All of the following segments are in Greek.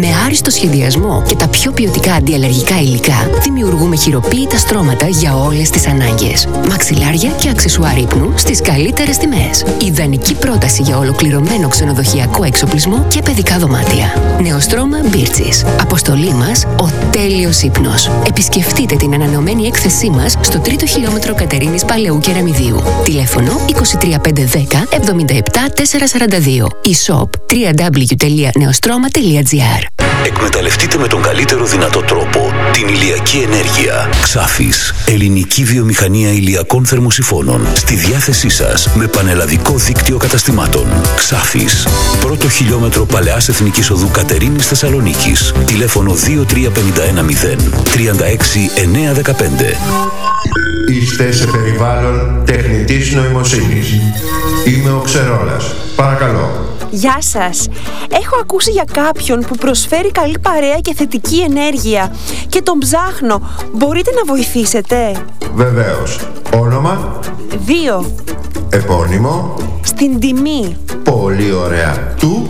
Με άριστο σχεδιασμό και τα πιο ποιοτικά αντιαλλεργικά υλικά, δημιουργούμε χειροποίητα στρώματα για όλες τις ανάγκες. Μαξιλάρια και αξεσουάρ ύπνου στις καλύτερες τιμές. Ιδανική πρόταση για ολοκληρωμένο ξενοδοχειακό εξοπλισμό και παιδικά δωμάτια. Νεοστρώμα Μπίρτσις. Αποστολή μας, ο τέλειος ύπνος. Επισκεφτείτε την ανανεωμένη έκθεσή μας στο 3ο χιλιόμετρο Κατερίνης Παλαιού Κεραμιδίου. Τηλέφωνο 23510 77442. E-shop www.neostroma.gr. Εκμεταλλευτείτε με τον καλύτερο δυνατό τρόπο την ηλιακή ενέργεια. Ξάφης, ελληνική βιομηχανία ηλιακών θερμοσυφώνων. Στη διάθεσή σας με πανελλαδικό δίκτυο καταστημάτων. Ξάφης, πρώτο χιλιόμετρο Παλαιάς Εθνικής Οδού Κατερίνης Θεσσαλονίκης. Τηλέφωνο 23510 36915. Είστε σε περιβάλλον τεχνητής νοημοσύνης. Είμαι ο Ξερόλας. Παρακαλώ. Γεια σας. Έχω ακούσει για κάποιον που προσφέρει καλή παρέα και θετική ενέργεια και τον ψάχνω. Μπορείτε να βοηθήσετε? Βεβαίως. Όνομα? 2. Επώνυμο? Στην τιμή. Πολύ ωραία. Του?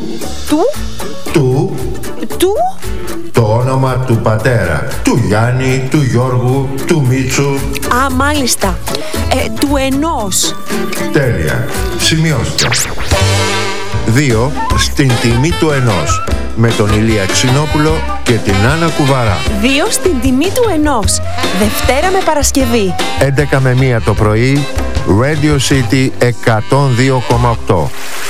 Το όνομα του πατέρα. Του Γιάννη, του Γιώργου, του Μίτσου. Α, μάλιστα. Του ενός. Τέλεια. Σημειώστε. 2. Στην τιμή του ενός. Με τον Ηλία Ξινόπουλο και την Άννα Κουβαρά. 2 στην τιμή του ενός. Δευτέρα με Παρασκευή. 11 με 1 το πρωί. Radio City 102,8.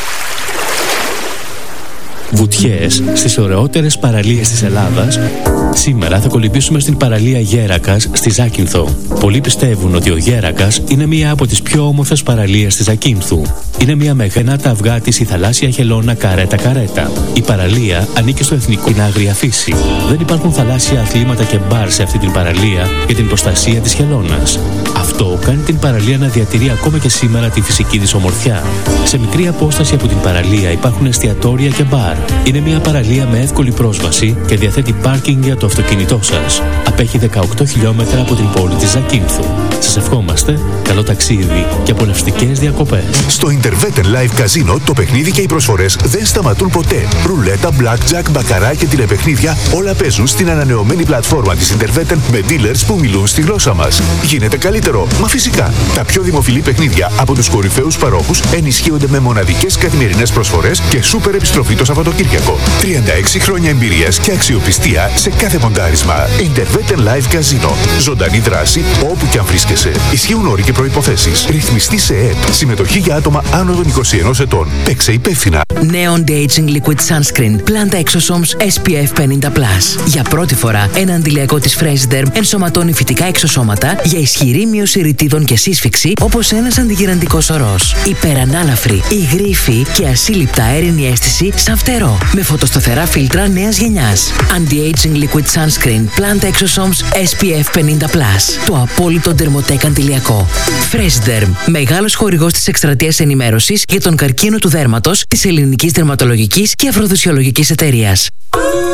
Βουτιές στις ωραιότερες παραλίες της Ελλάδας. Σήμερα θα κολυμπήσουμε στην παραλία Γέρακας στη Ζάκυνθο. Πολλοί πιστεύουν ότι ο Γέρακας είναι μία από τις πιο όμορφες παραλίες της Ζακύνθου. Είναι μία μεγένα τα αυγά της η θαλάσσια χελώνα Καρέτα-Καρέτα. Η παραλία ανήκει στο εθνικό την άγρια φύση. Δεν υπάρχουν θαλάσσια αθλήματα και μπαρ σε αυτή την παραλία για την προστασία της χελώνας. Αυτό κάνει την παραλία να διατηρεί ακόμα και σήμερα τη φυσική της ομορφιά. Σε μικρή απόσταση από την παραλία υπάρχουν εστιατόρια και μπαρ. Είναι μια παραλία με εύκολη πρόσβαση και διαθέτει πάρκινγκ για το αυτοκίνητό σας. Απέχει 18 χιλιόμετρα από την πόλη της Ζακύνθου. Σας ευχόμαστε καλό ταξίδι και απολαυστικές διακοπές. Στο Interveten Live Casino το παιχνίδι και οι προσφορές δεν σταματούν ποτέ. Ρουλέτα, blackjack, μπακαρά και τηλεπαιχνίδια όλα παίζουν στην ανανεωμένη πλατφόρμα της Interveten με dealers που μιλούν στη γλώσσα μας. Γίνεται καλύτερο, μα φυσικά. Τα πιο δημοφιλή παιχνίδια από τους κορυφαίους παρόχους ενισχύονται με μοναδικές καθημερινές προσφορές και σούπερ επιστροφή το Σαββατοκύριακο. 36 χρόνια εμπειρίας και αξιοπιστία σε κάθε μοντάρισμα. Interveten Live Casino. Ζωντανή δράση όπου και αν βρίσκεσαι. Ισχύουν όροι και προϋποθέσεις. Ρυθμιστή σε ΕΕΠ. Συμμετοχή για άτομα άνω των 21 ετών. Παίξε υπεύθυνα. Νέο Anti-Aging Liquid Sunscreen. Planta Exosomes SPF 50+. Για πρώτη φορά, ένα αντιλιακό της Freshderm ενσωματώνει φυτικά εξωσώματα για ισχυρή μείωση ρητίδων και σύσφυξη, όπως ένας αντιγυραντικός ορός. Υπερανάλαφρη, υγρή και ασύλληπτα αέρινη αίσθηση σαν φτερό. Με φωτοσταθερά φίλτρα νέας γενιάς. Anti-Aging Liquid Sunscreen. Planta Exosomes SPF 50+. Το απόλυτο ντερμοτέκ αντιλιακό. Freshderm. Μεγάλος χορηγός της εκστρατείας ενημέρωσης για τον καρκίνο του δέρματος της Ελληνικής Δερματολογικής και Αφροδισιολογικής Εταιρείας.